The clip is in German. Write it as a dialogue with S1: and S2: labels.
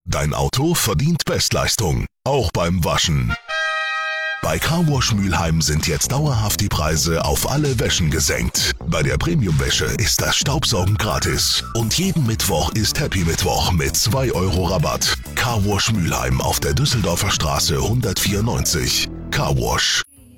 S1: Dein Auto verdient Bestleistung, auch beim Waschen. Bei Carwash Mülheim sind jetzt dauerhaft die Preise auf alle Wäschen gesenkt. Bei der Premium-Wäsche ist das Staubsaugen gratis. Und jeden Mittwoch ist Happy Mittwoch mit 2 Euro Rabatt. Carwash Mülheim auf der Düsseldorfer Straße 194. Carwash.